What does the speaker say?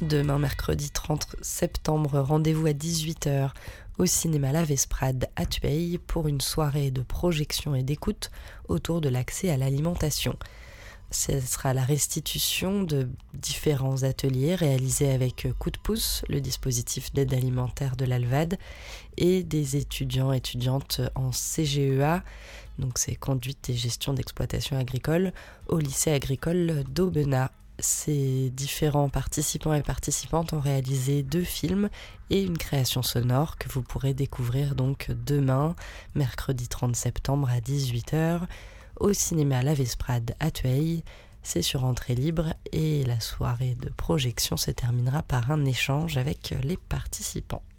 Demain, mercredi 30 septembre, rendez-vous à 18h au cinéma La Vesprade à Tueil pour une soirée de projection et d'écoute autour de l'accès à l'alimentation. Ce sera la restitution de différents ateliers réalisés avec Coup de pouce, le dispositif d'aide alimentaire de l'Alvad, et des étudiants et étudiantes en CGEA, donc c'est conduite et gestion d'exploitation agricole, au lycée agricole d'Aubenas. Ces différents participants et participantes ont réalisé 2 films et une création sonore que vous pourrez découvrir donc demain, mercredi 30 septembre à 18h, au cinéma La Vesprade à Tueil. C'est sur entrée libre et la soirée de projection se terminera par un échange avec les participants.